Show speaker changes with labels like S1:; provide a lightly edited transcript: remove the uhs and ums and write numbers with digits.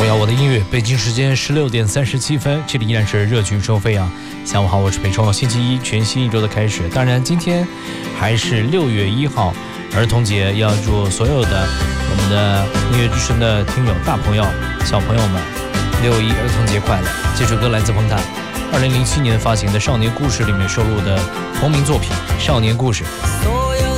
S1: 摇我的音乐，北京时间16:37，这里依然是热曲收飞扬。下午好，我是北冲，星期一，全新一周的开始。当然，今天还是6月1号，儿童节，要祝所有的我们的音乐之声的听友、大朋友、小朋友们6·1儿童节快乐。这首歌来自彭坦2007年发行的《少年故事》里面收录的同名作品《少年故事》。